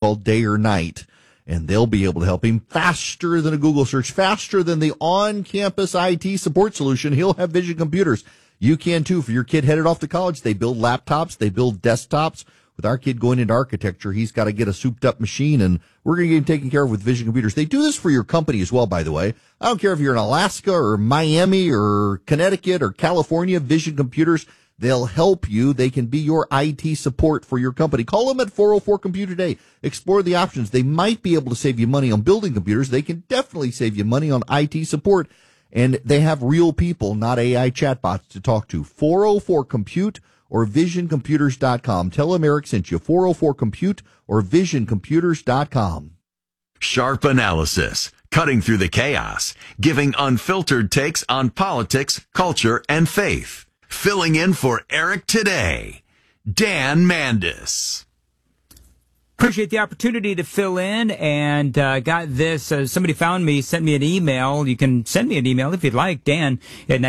called Day or Night, and they'll be able to help him faster than a Google search, faster than the on-campus IT support solution. He'll have Vision Computers. You can too. For your kid headed off to college, they build laptops, they build desktops. With our kid going into architecture, he's got to get a souped-up machine, and we're going to get him taken care of with Vision Computers. They do this for your company as well, by the way. I don't care if you're in Alaska or Miami or Connecticut or California, Vision Computers, they'll help you. They can be your IT support for your company. Call them at 404-COMPUTE today. Explore the options. They might be able to save you money on building computers. They can definitely save you money on IT support. And they have real people, not AI chatbots, to talk to. 404-COMPUTE or visioncomputers.com. Tell them Eric sent you. 404-COMPUTE or visioncomputers.com. Sharp analysis, cutting through the chaos, giving unfiltered takes on politics, culture, and faith. Filling in for Eric today, Dan Mandis. Appreciate the opportunity to fill in, and got this. Somebody found me, sent me an email. You can send me an email if you'd like, Dan at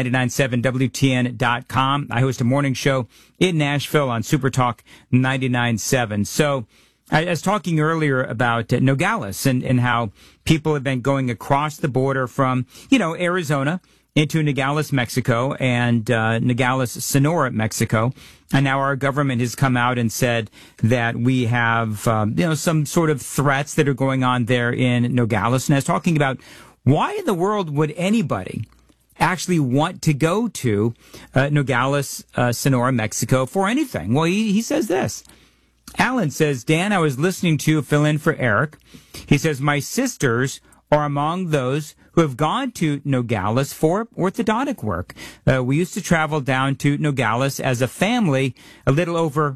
997WTN.com. I host a morning show in Nashville on Supertalk 99.7. So I was talking earlier about Nogales and how people have been going across the border from, Arizona into Nogales, Mexico, and Nogales, Sonora, Mexico. And now our government has come out and said that we have, some sort of threats that are going on there in Nogales. And I was talking about why in the world would anybody actually want to go to Nogales, Sonora, Mexico for anything? Well, he says this. Alan says, Dan, I was listening to fill in for Eric. He says, my sisters are among those who have gone to Nogales for orthodontic work. We used to travel down to Nogales as a family a little over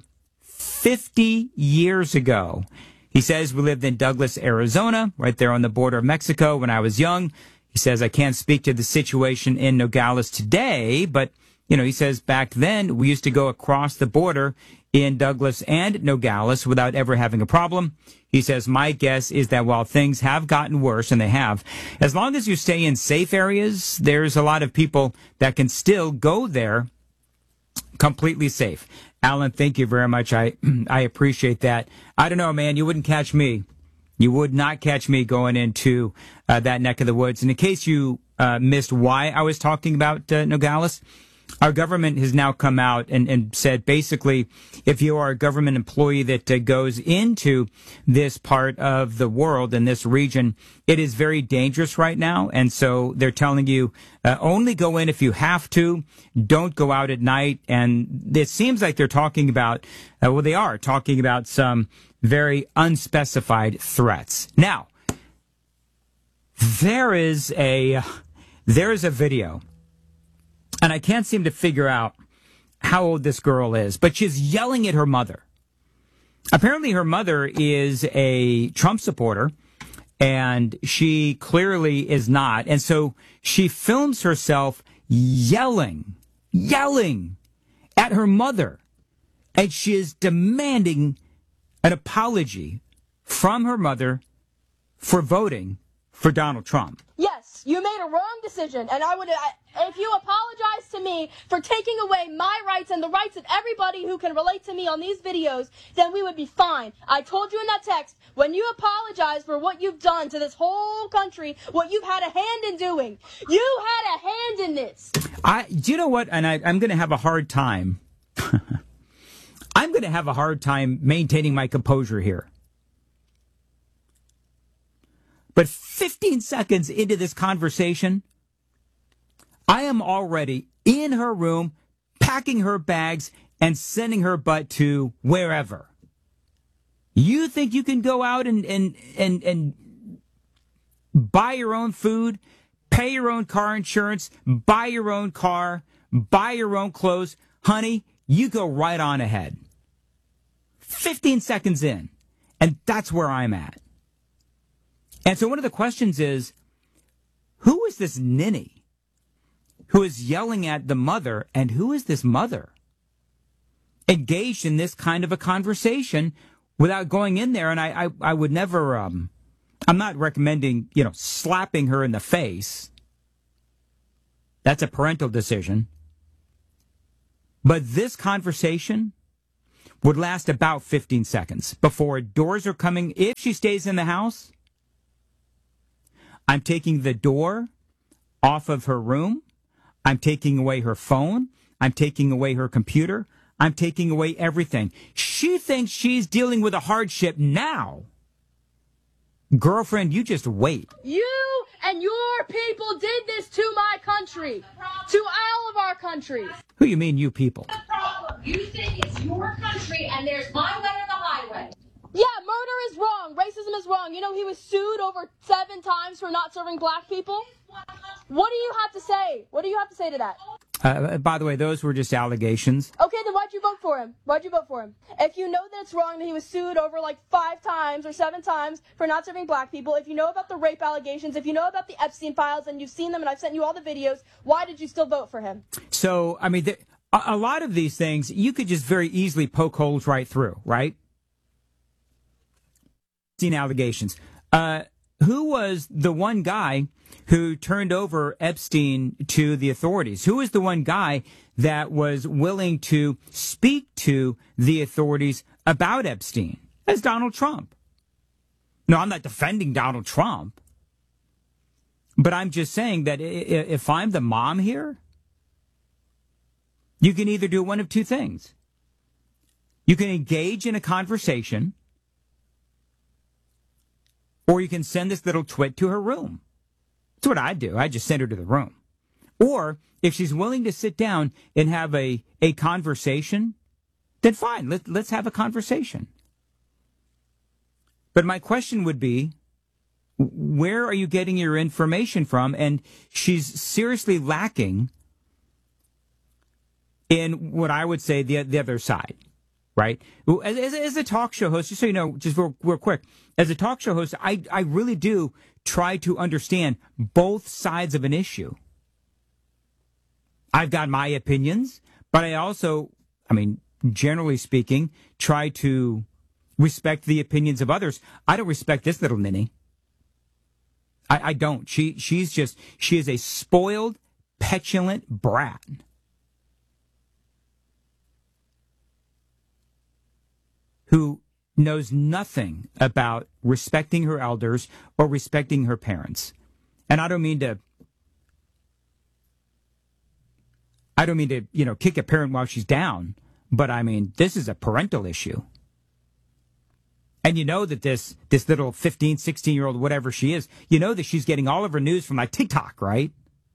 50 years ago. He says we lived in Douglas, Arizona, right there on the border of Mexico when I was young. He says I can't speak to the situation in Nogales today, but, he says back then we used to go across the border in Douglas and Nogales without ever having a problem. He says, my guess is that while things have gotten worse, and they have, as long as you stay in safe areas, there's a lot of people that can still go there completely safe. Alan, thank you very much. I appreciate that. I don't know, man, you wouldn't catch me. You would not catch me going into that neck of the woods. And in case you missed why I was talking about Nogales, our government has now come out and said, basically, if you are a government employee that goes into this part of the world and this region, it is very dangerous right now. And so they're telling you only go in if you have to. Don't go out at night. And it seems like they're talking about, they are talking about some very unspecified threats. Now, there is a video. And I can't seem to figure out how old this girl is, but she's yelling at her mother. Apparently her mother is a Trump supporter, and she clearly is not. And so she films herself yelling at her mother. And she is demanding an apology from her mother for voting for Donald Trump. Yes, you made a wrong decision, and if you apologize to me for taking away my rights and the rights of everybody who can relate to me on these videos, then we would be fine. I told you in that text, when you apologize for what you've done to this whole country, what you've had a hand in doing, you had a hand in this. Do you know what? And I'm going to have a hard time. I'm going to have a hard time maintaining my composure here. But 15 seconds into this conversation, I am already in her room, packing her bags and sending her butt to wherever. You think you can go out and buy your own food, pay your own car insurance, buy your own car, buy your own clothes? Honey, you go right on ahead. 15 seconds in, and that's where I'm at. And so one of the questions is, who is this ninny who is yelling at the mother, and who is this mother engaged in this kind of a conversation without going in there? And I would never, I'm not recommending, slapping her in the face. That's a parental decision. But this conversation would last about 15 seconds before doors are coming. If she stays in the house, I'm taking the door off of her room. I'm taking away her phone. I'm taking away her computer. I'm taking away everything. She thinks she's dealing with a hardship now. Girlfriend, you just wait. You and your people did this to my country, to all of our countries. Who you mean, you people? The problem. You think it's your country and there's my way or the highway. Yeah, murder is wrong. Racism is wrong. You know, he was sued over 7 times for not serving black people. What do you have to say? What do you have to say to that? By the way, those were just allegations. Okay, then why'd you vote for him? Why'd you vote for him? If you know that it's wrong that he was sued over like 5 times or 7 times for not serving black people, if you know about the rape allegations, if you know about the Epstein files and you've seen them and I've sent you all the videos, why did you still vote for him? So, I mean, a lot of these things, you could just very easily poke holes right through, right? Seen allegations. Who was the one guy who turned over Epstein to the authorities? Who was the one guy that was willing to speak to the authorities about Epstein? That's Donald Trump. No, I'm not defending Donald Trump. But I'm just saying that if I'm the mom here, you can either do one of 2 things. You can engage in a conversation, or you can send this little twit to her room. That's what I do. I just send her to the room. Or if she's willing to sit down and have a conversation, then fine, let's have a conversation. But my question would be, where are you getting your information from? And she's seriously lacking in what I would say the other side. Right? As a talk show host, just so you know, just real quick, as a talk show host, I really do try to understand both sides of an issue. I've got my opinions, but I also, generally speaking, try to respect the opinions of others. I don't respect this little ninny. I don't. She is a spoiled, petulant brat. Who knows nothing about respecting her elders or respecting her parents. And I don't mean to, kick a parent while she's down, but this is a parental issue. And you know that this little 15, 16-year-old, whatever she is, you know that she's getting all of her news from like TikTok, right?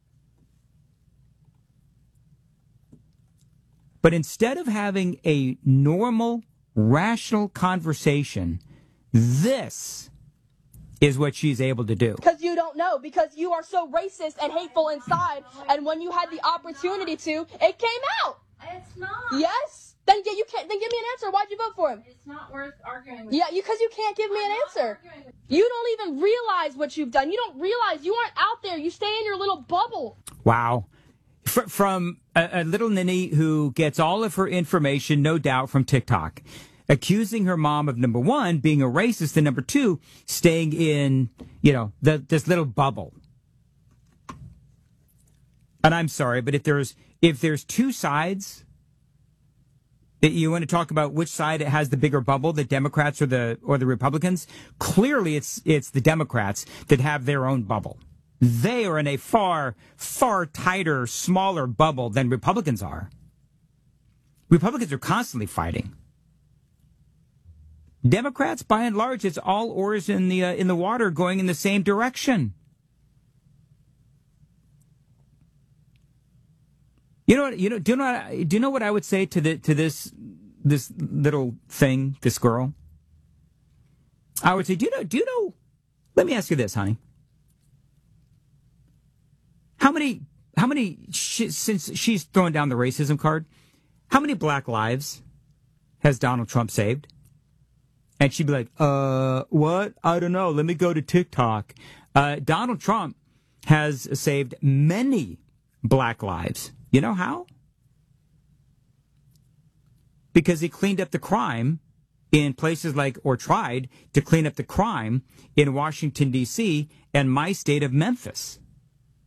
But instead of having a normal, rational conversation, this is what she's able to do. Because you don't know, because you are so racist and hateful inside, and when you had the opportunity to, it came out. It's not. Yes? Then give me an answer. Why'd you vote for him? It's not worth arguing with. Yeah, because you can't give me an answer. You don't even realize what you've done. You don't realize you aren't out there. You stay in your little bubble. Wow. From a little ninny who gets all of her information, no doubt, from TikTok, accusing her mom of, number 1, being a racist, and number 2, staying in, this little bubble. And I'm sorry, but if there's 2 sides that you want to talk about which side has the bigger bubble, the Democrats or the Republicans, clearly it's the Democrats that have their own bubble. They are in a far, far tighter, smaller bubble than Republicans are. Republicans are constantly fighting. Democrats, by and large, it's all oars in the water going in the same direction. Do you know what I would say to this little thing, this girl? I would say, do you know? Let me ask you this, honey. How many? Since she's throwing down the racism card, how many black lives has Donald Trump saved? And she'd be like, what? I don't know. Let me go to TikTok. Donald Trump has saved many black lives. You know how? Because he cleaned up the crime in places or tried to clean up the crime in Washington, D.C. and my state of Memphis,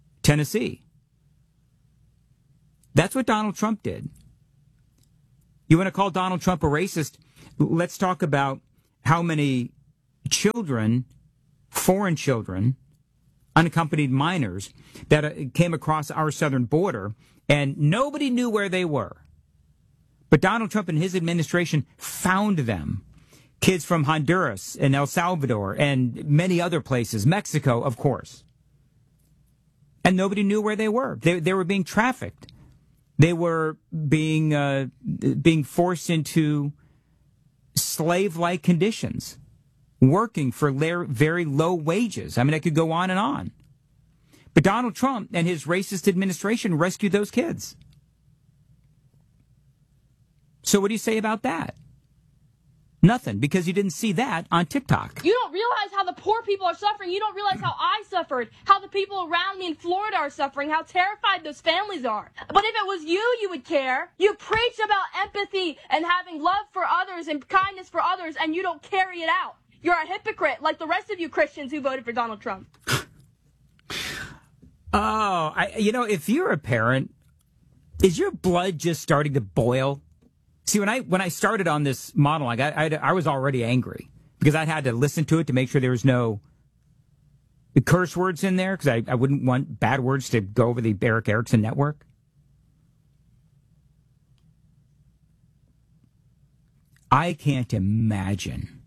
Tennessee. That's what Donald Trump did. You want to call Donald Trump a racist? Let's talk about how many children, foreign children, unaccompanied minors, that came across our southern border, and nobody knew where they were. But Donald Trump and his administration found them. Kids from Honduras and El Salvador and many other places, Mexico, of course. And nobody knew where they were. They were being trafficked. They were being forced into slave-like conditions, working for very low wages. I mean, I could go on and on. But Donald Trump and his racist administration rescued those kids. So what do you say about that? Nothing, because you didn't see that on TikTok. You don't realize how the poor people are suffering. You don't realize how I suffered, how the people around me in Florida are suffering, how terrified those families are. But if it was you, you would care. You preach about empathy and having love for others and kindness for others, and you don't carry it out. You're a hypocrite, like the rest of you Christians who voted for Donald Trump. Oh, if you're a parent, is your blood just starting to boil? See, when I started on this monologue, I was already angry because I had to listen to it to make sure there was no curse words in there, because I wouldn't want bad words to go over the Eric Erickson network. I can't imagine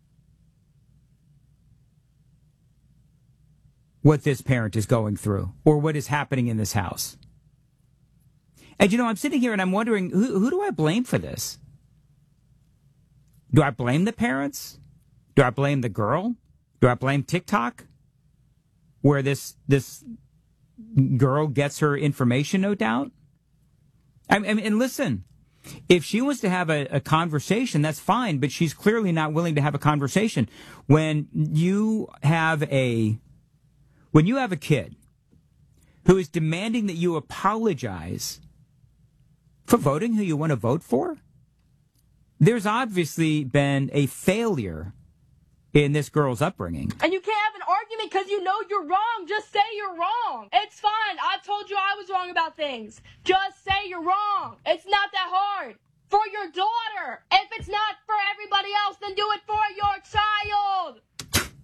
what this parent is going through or what is happening in this house. And, I'm sitting here and I'm wondering, who do I blame for this? Do I blame the parents? Do I blame the girl? Do I blame TikTok, where this girl gets her information, no doubt? I mean, and listen, if she wants to have a conversation, that's fine, but she's clearly not willing to have a conversation. When you have a kid who is demanding that you apologize for voting who you want to vote for, there's obviously been a failure in this girl's upbringing. And you can't have an argument because you know you're wrong. Just say you're wrong. It's fine. I told you I was wrong about things. Just say you're wrong. It's not that hard. For your daughter. If it's not for everybody else, then do it for your child.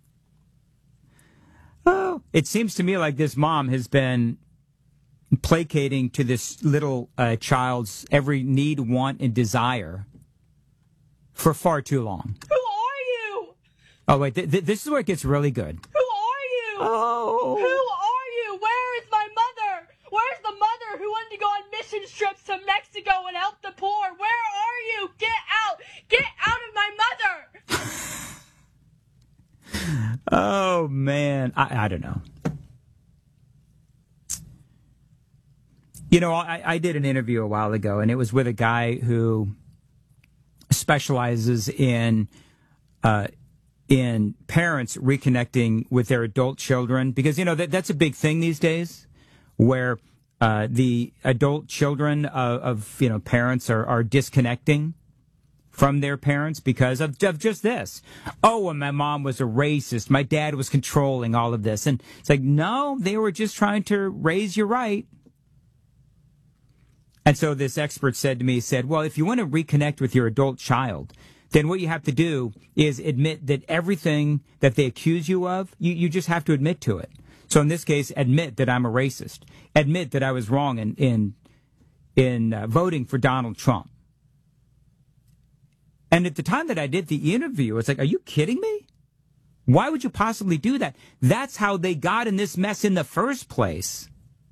Oh, it seems to me like this mom has been placating to this little child's every need, want, and desire for far too long. Who are you? Oh, wait, this is where it gets really good. Who are you? Oh. Who are you? Where is my mother? Where's the mother who wanted to go on mission trips to Mexico and help the poor? Where are you? Get out! Get out of my mother! Oh, man. I don't know. I did an interview a while ago, and it was with a guy who specializes in parents reconnecting with their adult children, because that's a big thing these days, where the adult children of parents are disconnecting from their parents because of just this. Oh, and my mom was a racist. My dad was controlling all of this. And it's like, no, they were just trying to raise you right. And so this expert said to me, well, if you want to reconnect with your adult child, then what you have to do is admit that everything that they accuse you of, you just have to admit to it. So in this case, admit that I'm a racist. Admit that I was wrong in voting for Donald Trump. And at the time that I did the interview, it's like, are you kidding me? Why would you possibly do that? That's how they got in this mess in the first place.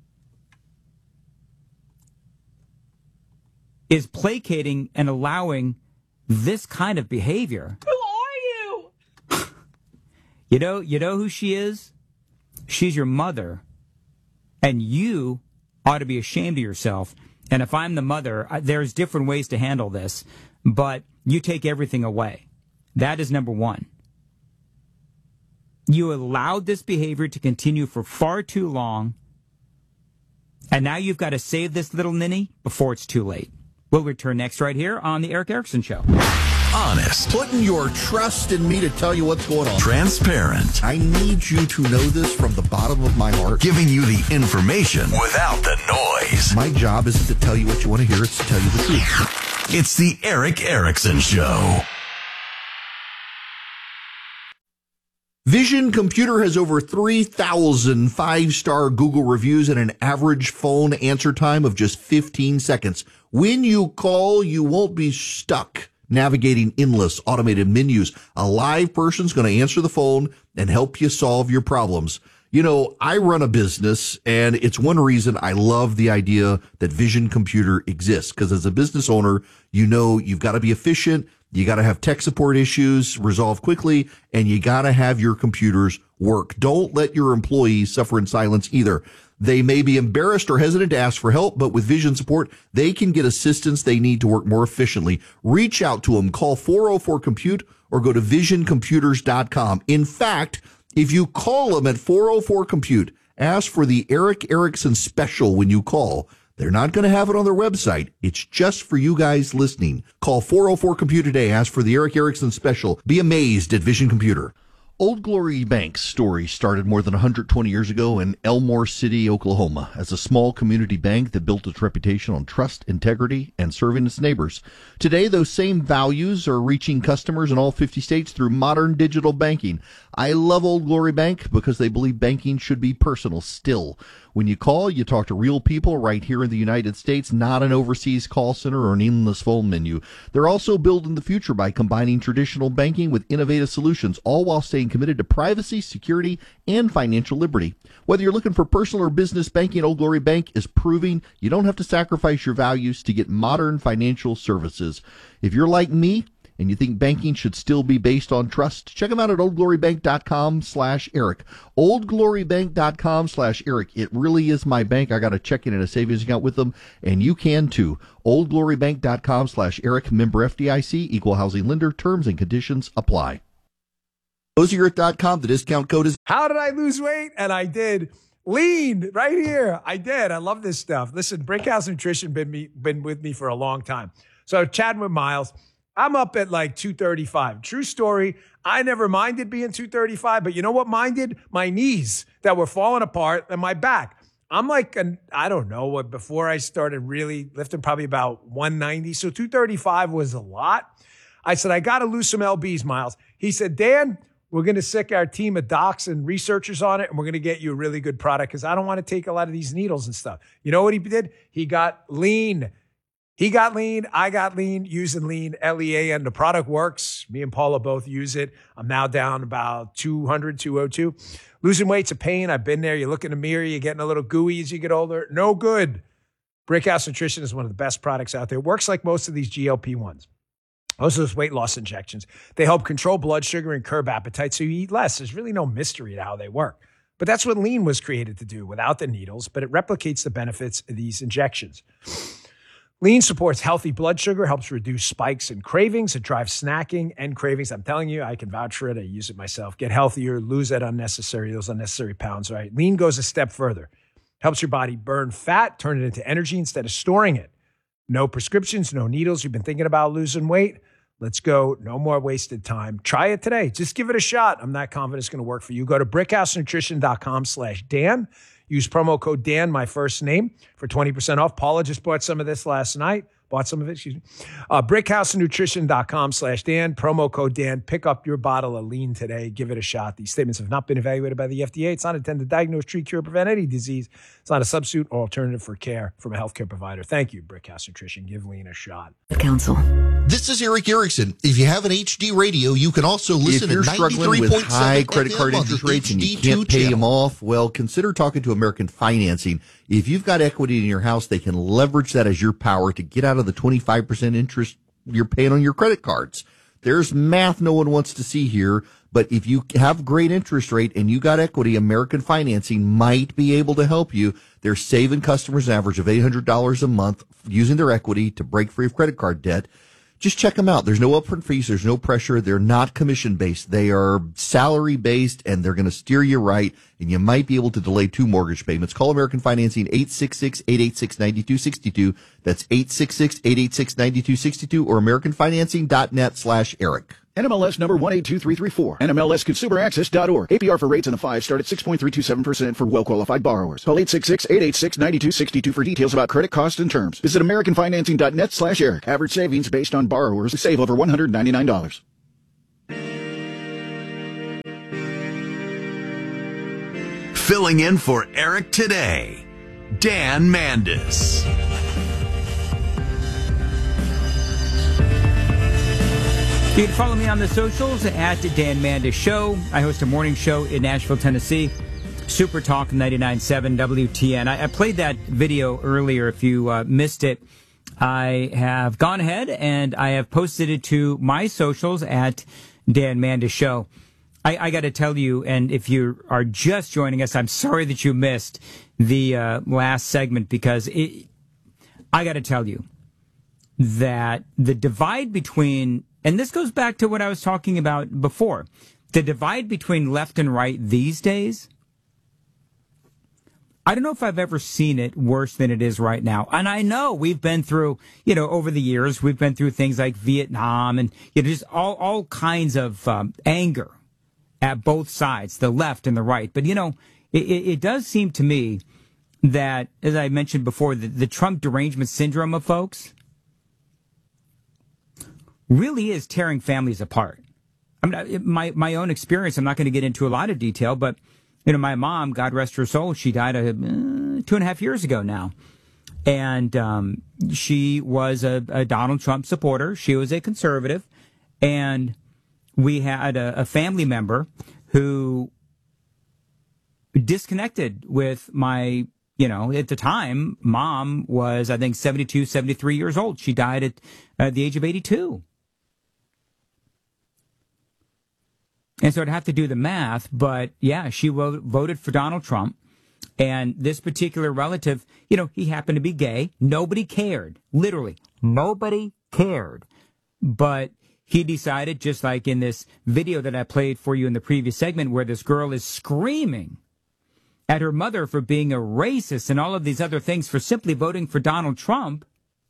Is placating and allowing this kind of behavior. Who are you? You know who she is? She's your mother. And you ought to be ashamed of yourself. And if I'm the mother, there's different ways to handle this, but you take everything away. That is number one. You allowed this behavior to continue for far too long, and now you've got to save this little ninny before it's too late. We'll return next right here on The Eric Erickson Show. Honest. Putting your trust in me to tell you what's going on. Transparent. I need you to know this from the bottom of my heart. Giving you the information without the noise. My job isn't to tell you what you want to hear, it's to tell you the truth. It's the Eric Erickson Show. Vision Computer has over 3,000 five-star Google reviews and an average phone answer time of just 15 seconds. When you call, you won't be stuck navigating endless automated menus. A live person's going to answer the phone and help you solve your problems. You know, I run a business, and it's one reason I love the idea that Vision Computer exists, because as a business owner, you know you've got to be efficient. You got to have tech support issues resolved quickly, and you got to have your computers work. Don't let your employees suffer in silence either. They may be embarrassed or hesitant to ask for help, but with Vision support, they can get assistance they need to work more efficiently. Reach out to them. Call 404-COMPUTE or go to visioncomputers.com. In fact, if you call them at 404-COMPUTE, ask for the Eric Erickson special when you call. They're not going to have it on their website. It's just for you guys listening. Call 404-COMPUTE today. Ask for the Eric Erickson special. Be amazed at Vision Computer. Old Glory Bank's story started more than 120 years ago in Elmore City, Oklahoma, as a small community bank that built its reputation on trust, integrity, and serving its neighbors. Today, those same values are reaching customers in all 50 states through modern digital banking. I love Old Glory Bank because they believe banking should be personal still. When you call, you talk to real people right here in the United States, not an overseas call center or an endless phone menu. They're also building the future by combining traditional banking with innovative solutions, all while staying committed to privacy, security, and financial liberty. Whether you're looking for personal or business banking, Old Glory Bank is proving you don't have to sacrifice your values to get modern financial services. If you're like me, and you think banking should still be based on trust, check them out at oldglorybank.com/Eric. oldglorybank.com/Eric. It really is my bank. I got a checking and a savings account with them, and you can too. oldglorybank.com/Eric. Member FDIC, equal housing lender. Terms and conditions apply. OzierEarth.com. The discount code is... How did I lose weight? And I did. Lean right here. I did. I love this stuff. Listen, Brickhouse Nutrition been with me for a long time. So chatting with Miles, I'm up at like 235. True story. I never minded being 235, but you know what minded? My knees that were falling apart and my back. I'm like, I don't know what, before I started really lifting, probably about 190. So 235 was a lot. I said, I got to lose some LBs, Miles. He said, Dan, we're going to sick our team of docs and researchers on it, and we're going to get you a really good product because I don't want to take a lot of these needles and stuff. You know what he did? He got lean. He got lean. I got lean, using lean, LEA, and the product works. Me and Paula both use it. I'm now down about 200, 202. Losing weight's a pain. I've been there. You look in the mirror, you're getting a little gooey as you get older. No good. Brickhouse Nutrition is one of the best products out there. It works like most of these GLP-1s. Most of those weight loss injections. They help control blood sugar and curb appetite, so you eat less. There's really no mystery to how they work. But that's what lean was created to do, without the needles, but it replicates the benefits of these injections. Lean supports healthy blood sugar, helps reduce spikes and cravings. It drives snacking and cravings. I'm telling you, I can vouch for it. I use it myself. Get healthier, lose those unnecessary pounds, right? Lean goes a step further. Helps your body burn fat, turn it into energy instead of storing it. No prescriptions, no needles. You've been thinking about losing weight? Let's go. No more wasted time. Try it today. Just give it a shot. I'm not confident it's going to work for you. Go to brickhousenutrition.com/Dan. Use promo code Dan, my first name, for 20% off. Paula just bought some of this last night. Brickhousenutrition.com/Dan. Promo code Dan. Pick up your bottle of lean today. Give it a shot. These statements have not been evaluated by the FDA. It's not intended to diagnose, treat, cure, prevent any disease. It's not a substitute or alternative for care from a healthcare provider. Thank you, Brickhouse Nutrition. Give lean a shot. Council. This is Eric Erickson. If you have an HD radio, you can also listen at 93.7 FM. If you're struggling with high credit card interest rates and you can't pay them off, well, consider talking to American Financing. If you've got equity in your house, they can leverage that as your power to get out of the 25% interest you're paying on your credit cards. There's math no one wants to see here, but if you have great interest rate and you got equity, American Financing might be able to help you. They're saving customers an average of $800 a month using their equity to break free of credit card debt. Just check them out. There's no upfront fees. There's no pressure. They're not commission-based. They are salary-based, and they're going to steer you right, and you might be able to delay 2 mortgage payments. Call American Financing, 866-886-9262. That's 866-886-9262 or AmericanFinancing.net/Eric. NMLS number 182334. NMLSconsumeraccess.org. APR for rates in the 5 start at 6.327% for well-qualified borrowers. Call 866-886-9262 for details about credit costs and terms. Visit AmericanFinancing.net/Eric. Average savings based on borrowers who save over $199. Filling in for Eric today, Dan Mandis. You can follow me on the socials at Dan Mandis Show. I host a morning show in Nashville, Tennessee. Super Talk 99.7 WTN. I played that video earlier. If you missed it, I have gone ahead and I have posted it to my socials at Dan Mandis Show. I got to tell you, and if you are just joining us, I'm sorry that you missed the last segment, because I got to tell you that the divide between, and this goes back to what I was talking about before, the divide between left and right these days, I don't know if I've ever seen it worse than it is right now. And I know we've been through, over the years, we've been through things like Vietnam and just all kinds of anger at both sides, the left and the right. But, it does seem to me that, as I mentioned before, the Trump derangement syndrome of folks really is tearing families apart. I mean, my own experience, I'm not going to get into a lot of detail, but, my mom, God rest her soul, she died 2.5 years ago now. And she was a Donald Trump supporter. She was a conservative. And we had a family member who disconnected with my, at the time, mom was, I think, 72, 73 years old. She died at the age of 82. And so I'd have to do the math, but yeah, she voted for Donald Trump. And this particular relative, he happened to be gay. Nobody cared. Literally, nobody cared. But he decided, just like in this video that I played for you in the previous segment, where this girl is screaming at her mother for being a racist and all of these other things for simply voting for Donald Trump,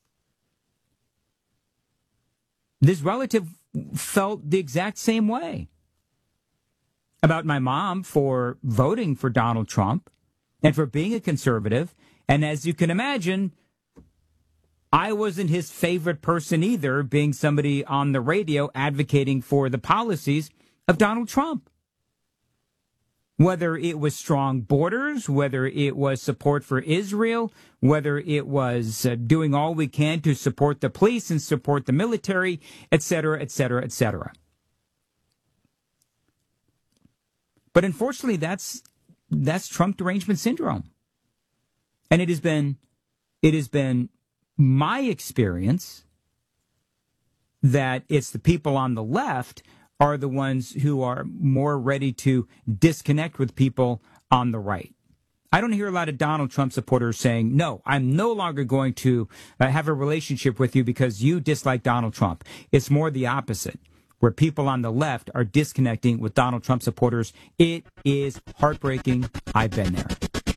this relative felt the exact same way about my mom for voting for Donald Trump and for being a conservative. And as you can imagine, I wasn't his favorite person either, being somebody on the radio advocating for the policies of Donald Trump. Whether it was strong borders, whether it was support for Israel, whether it was doing all we can to support the police and support the military, et cetera, et cetera, et cetera. But unfortunately, that's Trump derangement syndrome. And it has been my experience that it's the people on the left are the ones who are more ready to disconnect with people on the right. I don't hear a lot of Donald Trump supporters saying, no, I'm no longer going to have a relationship with you because you dislike Donald Trump. It's more the opposite, where people on the left are disconnecting with Donald Trump supporters. It is heartbreaking. I've been there.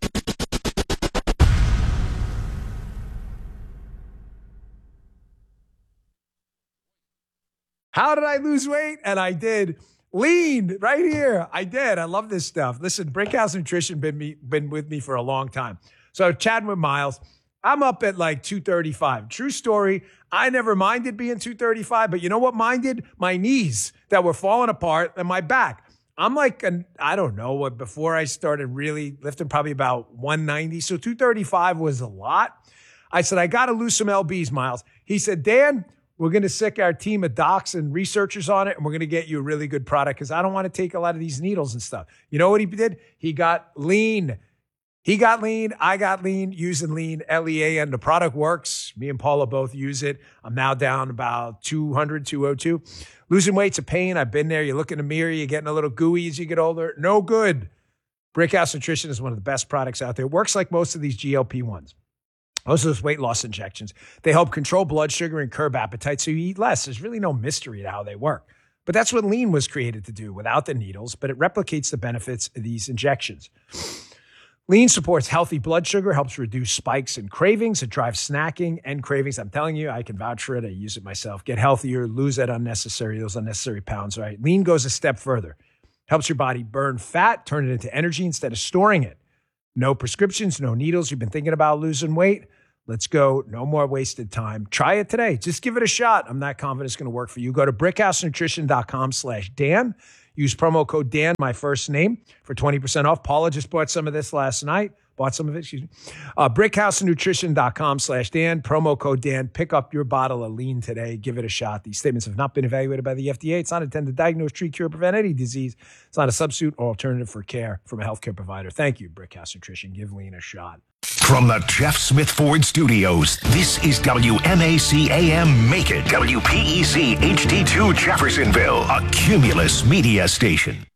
How did I lose weight? And I did. Lean right here. I did. I love this stuff. Listen, Brinkhouse Nutrition been with me for a long time. So chatting with Miles, I'm up at like 235. True story. I never minded being 235, but you know what minded? My knees that were falling apart and my back. I'm like, I don't know what, before I started really lifting, probably about 190. So 235 was a lot. I said, I got to lose some lbs, Miles. He said, Dan, we're going to sick our team of docs and researchers on it, and we're going to get you a really good product because I don't want to take a lot of these needles and stuff. You know what he did? He got lean. He got lean. I got lean, using lean, Lean. The product works. Me and Paula both use it. I'm now down about 200, 202. Losing weight's a pain. I've been there. You look in the mirror, you're getting a little gooey as you get older. No good. Brickhouse Nutrition is one of the best products out there. It works like most of these GLP-1s. Most of those weight loss injections. They help control blood sugar and curb appetite so you eat less. There's really no mystery to how they work. But that's what lean was created to do without the needles, but it replicates the benefits of these injections. Lean supports healthy blood sugar, helps reduce spikes and cravings. It drives snacking and cravings. I'm telling you, I can vouch for it. I use it myself. Get healthier, lose those unnecessary pounds, right? Lean goes a step further. Helps your body burn fat, turn it into energy instead of storing it. No prescriptions, no needles. You've been thinking about losing weight? Let's go. No more wasted time. Try it today. Just give it a shot. I'm not confident it's going to work for you. Go to brickhousenutrition.com/Dan. Use promo code Dan, my first name, for 20% off. Paula just bought some of this last night. Brickhousenutrition.com/Dan. Promo code Dan. Pick up your bottle of Lean today. Give it a shot. These statements have not been evaluated by the FDA. It's not intended to diagnose, treat, cure, prevent any disease. It's not a substitute or alternative for care from a healthcare provider. Thank you, Brickhouse Nutrition. Give Lean a shot. From the Jeff Smith Ford Studios, this is WMAC AM Macon, WPEC HD2 Jeffersonville, a Cumulus media station.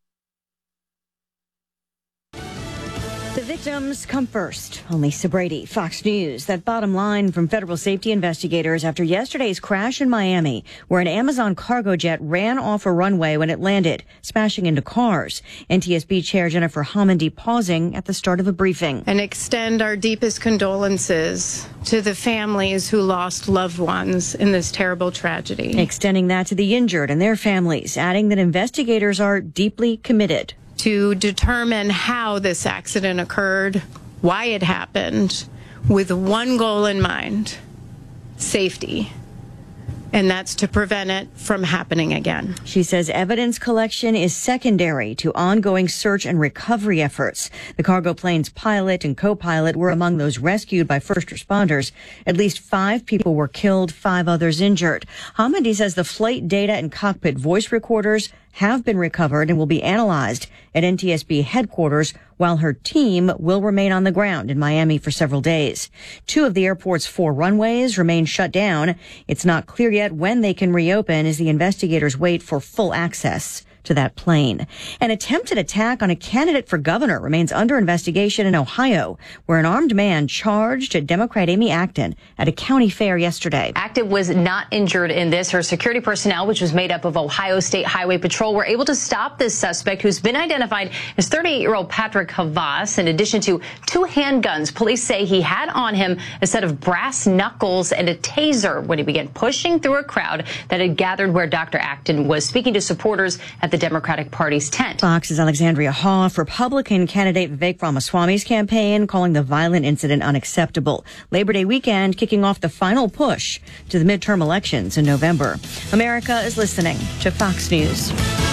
The victims come first. Lisa Brady, Fox News. That bottom line from federal safety investigators after yesterday's crash in Miami, where an Amazon cargo jet ran off a runway when it landed, smashing into cars. NTSB Chair Jennifer Homendy pausing at the start of a briefing. And extend our deepest condolences to the families who lost loved ones in this terrible tragedy. Extending that to the injured and their families, adding that investigators are deeply committed to determine how this accident occurred, why it happened, with one goal in mind: safety. And that's to prevent it from happening again. She says evidence collection is secondary to ongoing search and recovery efforts. The cargo plane's pilot and co-pilot were among those rescued by first responders. At least 5 people were killed, 5 others injured. Homendy says the flight data and cockpit voice recorders have been recovered and will be analyzed at NTSB headquarters, while her team will remain on the ground in Miami for several days. 2 of the airport's 4 runways remain shut down. It's not clear yet when they can reopen as the investigators wait for full access to that plane. An attempted attack on a candidate for governor remains under investigation in Ohio, where an armed man charged Democrat Amy Acton at a county fair yesterday. Acton was not injured in this. Her security personnel, which was made up of Ohio State Highway Patrol, were able to stop this suspect, who's been identified as 38-year-old Patrick Havas. In addition to 2 handguns, police say he had on him a set of brass knuckles and a taser when he began pushing through a crowd that had gathered where Dr. Acton was speaking to supporters at the Democratic Party's tent. Fox's Alexandria Hoff, Republican candidate Vivek Ramaswamy's campaign, calling the violent incident unacceptable. Labor Day weekend kicking off the final push to the midterm elections in November. America is listening to Fox News.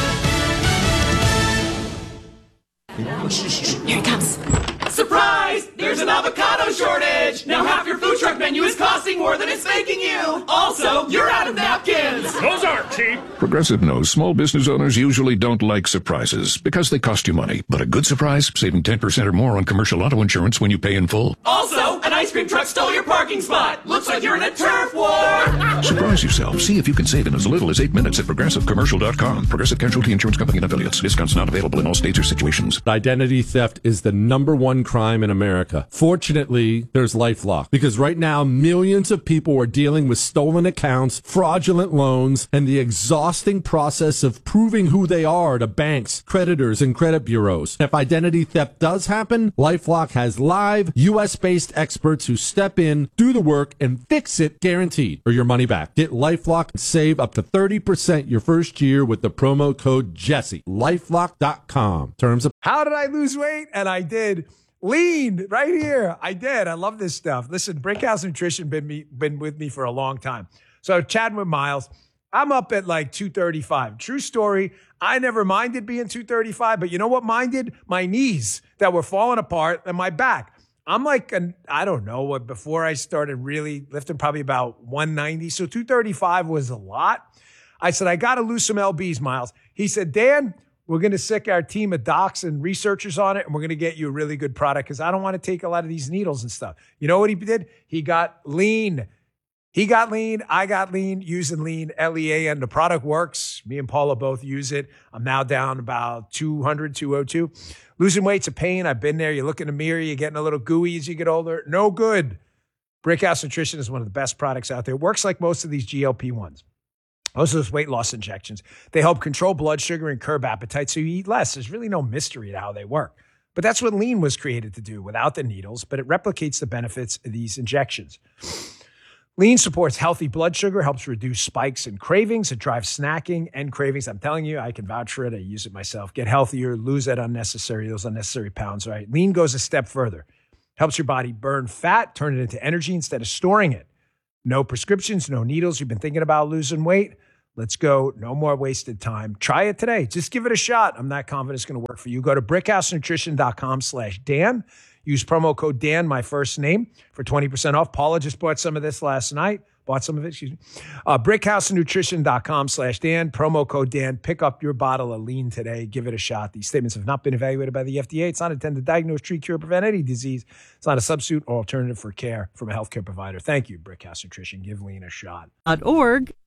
Here it comes. Surprise! There's an avocado shortage! Now half your food truck menu is costing more than it's making you! Also, you're out of napkins! Those aren't cheap! Progressive knows small business owners usually don't like surprises because they cost you money. But a good surprise, saving 10% or more on commercial auto insurance when you pay in full. Also, an ice cream truck stole your parking spot! Looks like you're in a turf war! Surprise yourself. See if you can save in as little as 8 minutes at ProgressiveCommercial.com. Progressive Casualty Insurance Company and Affiliates. Discounts not available in all states or situations. Identity theft is the #1 crime in America. Fortunately, there's LifeLock, because right now millions of people are dealing with stolen accounts, fraudulent loans, and the exhausting process of proving who they are to banks, creditors, and credit bureaus. If identity theft does happen, LifeLock has live US-based experts who step in, do the work, and fix it, guaranteed, or your money back. Get LifeLock and save up to 30% your first year with the promo code Jesse. LifeLock.com. Terms of... How did I lose weight? And I did. Lean right here. I did. I love this stuff. Listen, Brickhouse Nutrition been with me for a long time. So chatting with Miles, I'm up at like 235. True story. I never minded being 235, but you know what minded? My knees that were falling apart and my back. I'm like, I don't know what, before I started really lifting, probably about 190. So 235 was a lot. I said, I got to lose some LBs, Miles. He said, Dan, we're going to sick our team of docs and researchers on it, and we're going to get you a really good product because I don't want to take a lot of these needles and stuff. You know what he did? He got lean. He got lean. I got lean, using lean, LEAN. The product works. Me and Paula both use it. I'm now down about 200, 202. Losing weight's a pain. I've been there. You look in the mirror, you're getting a little gooey as you get older. No good. Brickhouse Nutrition is one of the best products out there. It works like most of these GLP-1s. Most of those weight loss injections. They help control blood sugar and curb appetite so you eat less. There's really no mystery to how they work. But that's what lean was created to do without the needles, but it replicates the benefits of these injections. Lean supports healthy blood sugar, helps reduce spikes and cravings. It drives snacking and cravings. I'm telling you, I can vouch for it. I use it myself. Get healthier, lose those unnecessary pounds, right? Lean goes a step further. Helps your body burn fat, turn it into energy instead of storing it. No prescriptions, no needles. You've been thinking about losing weight? Let's go. No more wasted time. Try it today. Just give it a shot. I'm not confident it's going to work for you. Go to brickhousenutrition.com/Dan. Use promo code Dan, my first name, for 20% off. Paula just bought some of this last night. brickhousenutrition.com/Dan. Promo code Dan. Pick up your bottle of lean today. Give it a shot. These statements have not been evaluated by the FDA. It's not intended to diagnose, treat, cure, prevent any disease. It's not a substitute or alternative for care from a healthcare provider. Thank you, Brickhouse Nutrition. Give lean a shot. .org.